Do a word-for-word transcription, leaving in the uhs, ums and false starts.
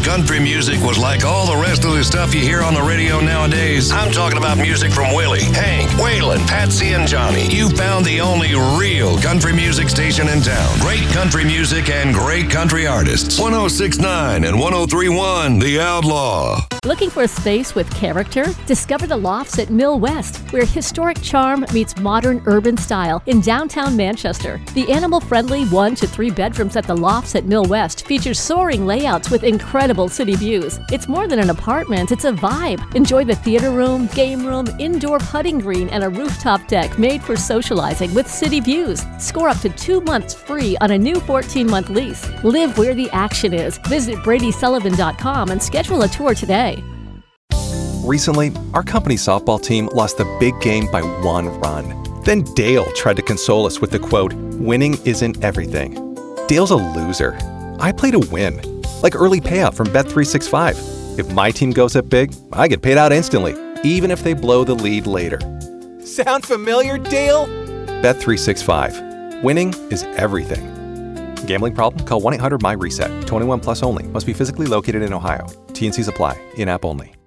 country music was like all the rest of the stuff you hear on the radio nowadays, I'm talking about music from Willie, Hank, Waylon, Patsy, and Johnny. You found the only real country music station in town. Great country music and great country artists. one oh six point nine and one oh three point one, The Outlaw. Looking for a space with character? Discover the Lofts at Mill West, where historic charm meets modern urban style in downtown Manchester. The animal-friendly one to three bedrooms at the Lofts at Mill West features soaring layouts with incredible city views. It's more than an apartment, it's a vibe. Enjoy the theater room, game room, indoor putting green, and a rooftop deck made for socializing with city views. Score up to two months free on a new fourteen-month lease. Live where the action is. Visit Brady Sullivan dot com and schedule a tour today. Recently, our company's softball team lost the big game by one run. Then Dale tried to console us with the quote, "Winning isn't everything." Dale's a loser. I play to win. Like early payout from Bet three sixty-five. If my team goes up big, I get paid out instantly, even if they blow the lead later. Sound familiar, Dale? Bet three sixty-five. Winning is everything. Gambling problem? Call one eight hundred M Y RESET. twenty-one plus only. Must be physically located in Ohio. T and Cs apply. In-app only.